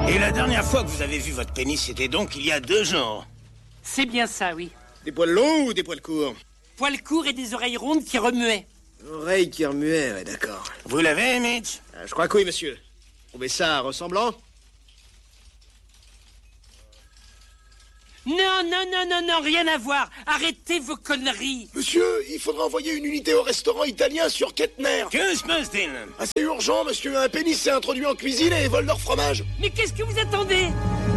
Et la dernière fois que vous avez vu votre pénis, c'était donc il y a 2 jours. C'est bien ça, oui. Des poils longs ou des poils courts? Poils courts et des oreilles rondes qui remuaient. Oreilles qui remuaient, ouais, d'accord. Vous l'avez, Mitch? Je crois que oui, monsieur. Trouvez ça ressemblant? Non, non, non, non, non, rien à voir. Arrêtez vos conneries. Monsieur, il faudra envoyer une unité au restaurant italien sur Kettner. Que se passe-t-il? Ah, c'est urgent, monsieur. Un pénis s'est introduit en cuisine et vole leur fromage. Mais qu'est-ce que vous attendez?